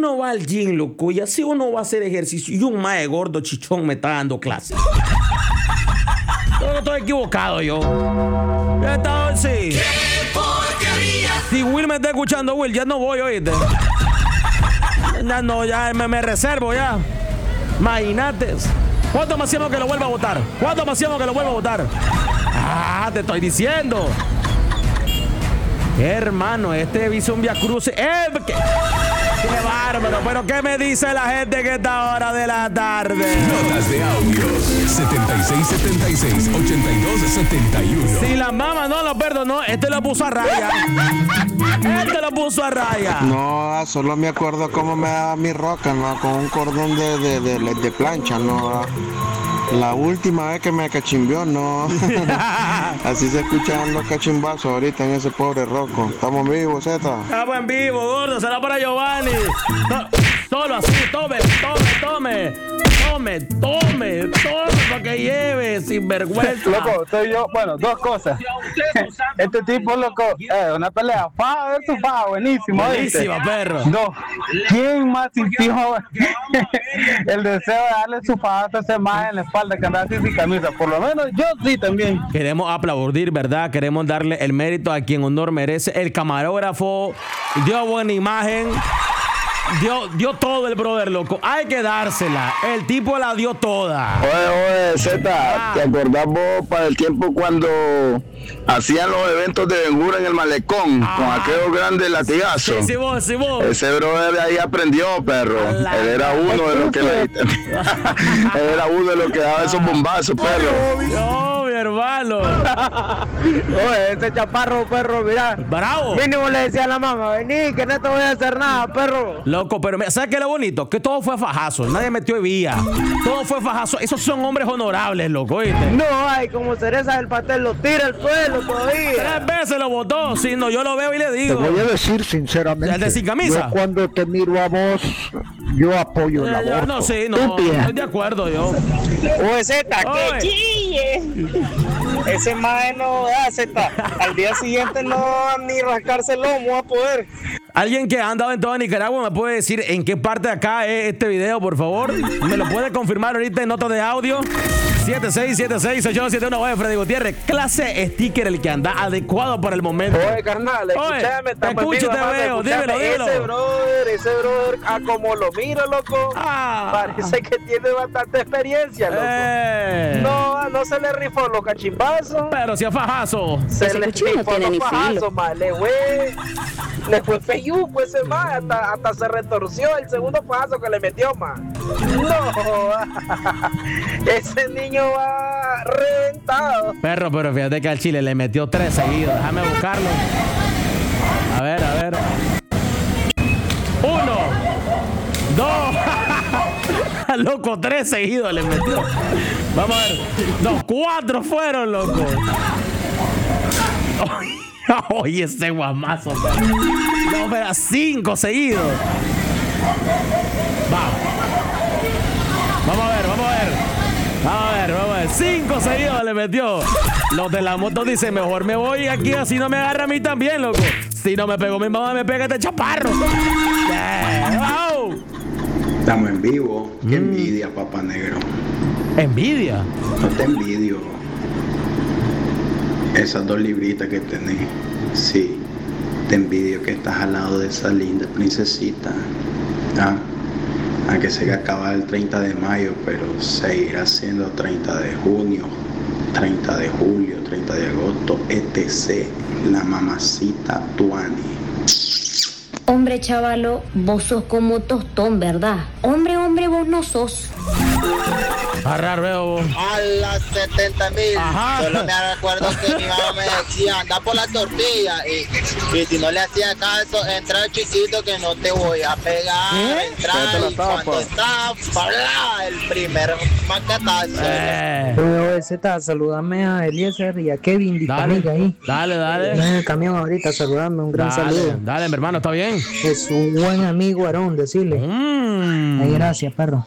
uno va al gym, loco, y así uno va a hacer ejercicio y un mae gordo chichón me está dando clases. No estoy equivocado yo. Ya está, sí. Si Will me está escuchando, Will, ya no voy, oíste. Ya no, ya me reservo ya. Imagínate. ¿Cuánto más hacemos que lo vuelva a votar? ¿Cuánto más hacemos que lo vuelva a votar? Ah, te estoy diciendo. Hermano, este hizo un viacruce. ¡Qué bárbaro! Pero ¿qué me dice la gente que esta hora de la tarde? Notas de audio 7676-8271. Si la mamá no lo perdonó, este lo puso a raya. Este lo puso a raya. No, solo me acuerdo cómo me daba mi roca, ¿no? Con un cordón de plancha, ¿no? La última vez que me cachimbió, no. Así se escuchan los cachimbazos ahorita en ese pobre roco. ¿Estamos vivos, Zeta? Estamos en vivo, gordo. Será para Giovanni. Solo así, tome, para que lleve, sinvergüenza. Loco, soy yo. Bueno, dos cosas. Este tipo, loco, una pelea. Faja versus faja, buenísimo. Buenísima, ¿viste? Perro. Dos. ¿Quién más sintió el deseo de darle su faja a ese más en la espalda que andaba así sin camisa? Por lo menos yo sí también. Queremos aplaudir, ¿verdad? Queremos darle el mérito a quien honor merece. El camarógrafo dio buena imagen. Dio todo el brother, loco. Hay que dársela. El tipo la dio toda. Oye, Zeta, ¿te acordás vos para el tiempo cuando hacían los eventos de Ben-Hur en el malecón con aquellos grandes latigazos? Sí, vos. Ese brother de ahí aprendió, perro. Él era uno de los que él era uno de los que daba esos bombazos, perro. No, mi hermano. Oye, ese chaparro, perro, mira. Bravo. Mínimo le decía a la mamá, vení, que no te voy a hacer nada, perro. Loco, pero ¿sabes qué es lo bonito? Que todo fue fajazo. Nadie metió vía. Todo fue fajazo. Esos son hombres honorables, loco, ¿viste? No hay como cereza del pastel, lo tira al suelo todavía. 3 veces lo botó. Si no, yo lo veo y le digo. Te voy a decir sinceramente. ¿El de sin camisa? Yo cuando te miro a vos, yo apoyo el aborto. No, sí, no. Estoy de acuerdo yo. Oye, Zeta, que chille. Ese mae no da, Zeta. Al día siguiente no ni rascarse el lomo a poder. Alguien que ha andado en toda Nicaragua me puede decir en qué parte de acá es este video, por favor. ¿Me lo puede confirmar ahorita en nota de audio? 7676-8271. Oye, Freddy Gutiérrez, clase sticker el que anda adecuado para el momento. Oye, carnal, escúchame. Te escucho y te veo, dímelo. Ese brother, como lo miro, loco, parece que tiene bastante experiencia, loco. No se le rifó los cachimbazos. Pero si es fajazo. Se le rifó los fajazos, male, güey. Le fue feyuco ese man, hasta se retorció el segundo fajazo que le metió, man. No, ese niño va reventado. Perro, pero fíjate que al Chile le metió 3 seguidos. Déjame buscarlo. A ver. 1, 2. Loco, 3 seguidos le metió. Vamos a ver. No, 4 fueron, loco. Oye, ese guamazo. No, pero 5 seguidos. Vamos a ver. 5 seguidos le metió. Los de la moto dicen, mejor me voy aquí, así no me agarra a mí también, loco. Si no me pegó mi mamá, me pega este chaparro. Wow. Estamos en vivo. Qué envidia, papá negro. ¿Envidia? No te envidio. Esas 2 libritas que tenés. Sí, te envidio que estás al lado de esa linda princesita. A que se acaba el 30 de mayo, pero seguirá siendo 30 de junio, 30 de julio, 30 de agosto, etc. La mamacita Tuani. Hombre, chavalo, vos sos como tostón, ¿verdad? Hombre, vos no sos. Agarrar, veo. A las 70,000. Solo me recuerdo que mi mamá me decía, anda por la tortilla. Y si no le hacía caso, entra chiquito que no te voy a pegar. Entra y cuando está, ¡bla! El primer macatazo. Oye, Zeta, saludame a Eliezer y a Kevin. Dale, ahí. Dale. En el camión ahorita, saludame, un gran saludo. Dale, mi hermano, ¿está bien? Es un buen amigo, Aarón, decirle. Ay, gracias, perro.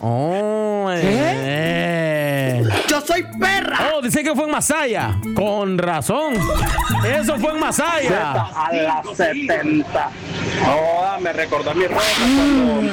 ¡Yo soy perra! Oh, dice que fue en Masaya. Con razón. Eso fue en Masaya. A las 70. Me recordó a mi ropa cuando